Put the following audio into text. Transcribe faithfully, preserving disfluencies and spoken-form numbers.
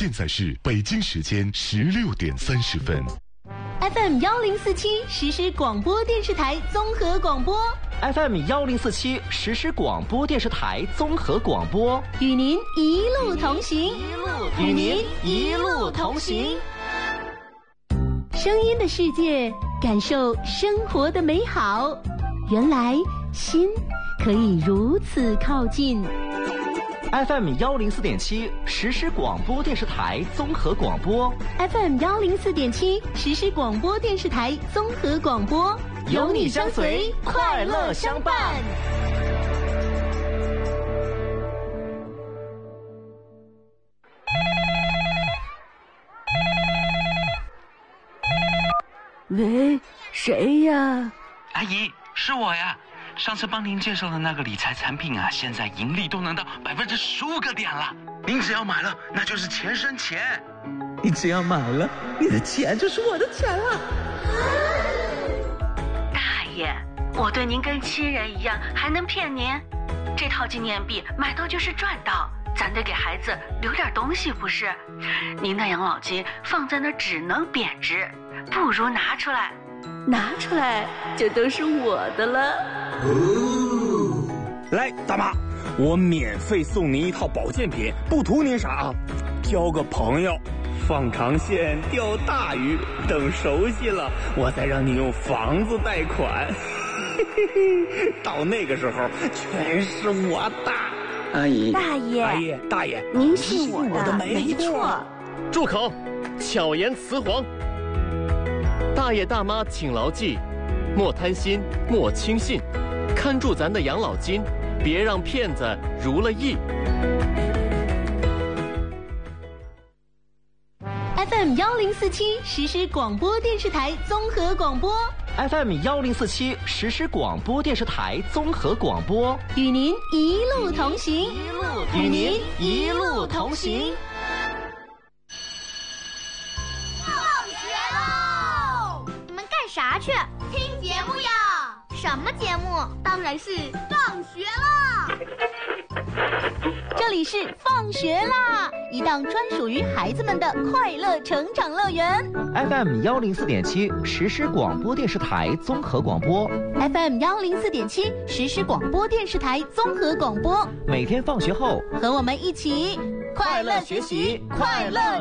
现在是北京时间十六点三十分。 F M 幺零四七实时广播电视台综合广播 ，F M 幺零四七实时广播电视台综合广播， 与您一路同行， 与您一路同行。 声音的世界，感受生活的美好。原来心可以如此靠近。 F M 幺零四点七实时广播电视台综合广播 ，F M 幺零四点七实时广播电视台综合广播， 有你相随，快乐相伴。 喂，谁呀？ 阿姨，是我呀。上次帮您介绍的那个理财产品啊，现在盈利都能到百分之十五个点了。您只要买了，那就是钱生钱。 你只要买了，你的钱就是我的钱了。 大爷，我对您跟亲人一样，还能骗您？这套纪念币买到就是赚到，咱得给孩子留点东西，不是？您的养老金放在那儿只能贬值，不如拿出来。 拿出来就都是我的了。 哦，来，大妈，我免费送您一套保健品，不图您啥啊，交个朋友，放长线钓大鱼，等熟悉了，我再让你用房子贷款。嘿嘿嘿，到那个时候，全是我的。 阿姨， 大爷， 阿姨，大爷， 您信我的， 我的没错。 住口！巧言辞黄。大爷大妈请牢记，莫贪心，莫轻信，看住咱的养老金，别让骗子如了意。 F M 幺零四七实时广播电视台综合广播 ，F M 幺零四七实时广播电视台综合广播， 与您一路同行， 与您一路同行。 啥去？听节目呀！什么节目？当然是放学啦！ 这里是放学啦，一档专属于孩子们的快乐成长乐园。 F M 幺零四点七实时广播电视台综合广播 ，F M 幺零四点七实时广播电视台综合广播。 每天放学后， 和我们一起快乐学习，快乐